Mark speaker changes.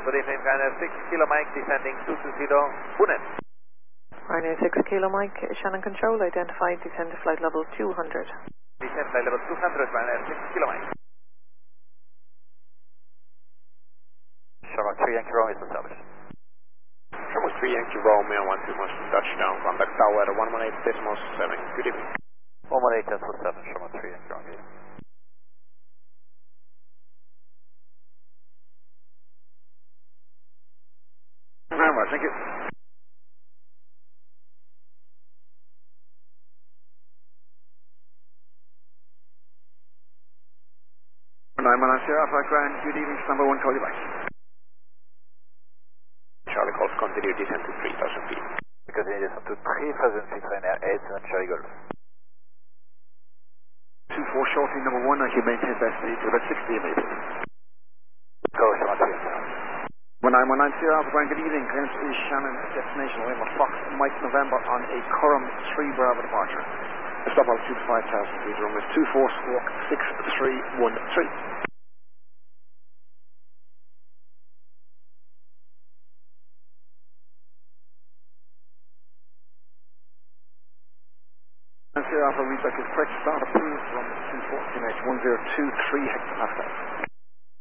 Speaker 1: Good evening, Ryanair 6 Kilo Mike, descending 220, Pune.
Speaker 2: Ryanair 6 Kilo Mike, Shannon Control, identified, descend to flight level 200.
Speaker 1: Descend flight level 200, Ryanair 6 Kilo Mike.
Speaker 3: Shamrock 3 Yankee Romeo is established.
Speaker 4: Shamrock 3 Yankee Romeo, 12 months touchdown, contact tower 118.7. Good evening.
Speaker 3: 118.7, Shamrock 3 Yankee Romeo.
Speaker 4: Very much, thank you. 919 Alpha Grand, good evening, number 1, call you back. Charlie Golf, continue descent to 3,000 feet.
Speaker 3: Continue descent to 3,000 feet, Ryanair 8 and Charlie Golf.
Speaker 4: 24 shortly, number 1, as you maintain best speed to about 60 maybe.
Speaker 3: Go, Shamrock 3 Yankee Romeo.
Speaker 4: 919 Alpha Grand, good evening, Greenwich is Shannon, destination Lima Fox, Mike November on a Curram 3 Bravo departure. Stop altitude 5,000 feet, room is 24 squawk 6313. Alpha, read back is correct, start approved from 214H 1023 hectopascal.